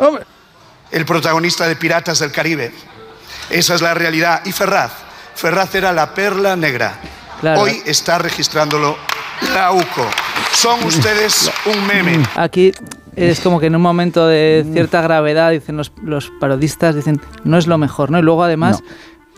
Hombre. El protagonista de Piratas del Caribe. Esa es la realidad. Y Ferraz era la perla negra. Claro. Hoy está registrándolo la UCO. Son ustedes un meme. Aquí es como que en un momento de cierta gravedad dicen los parodistas, dicen no es lo mejor, ¿no? Y luego además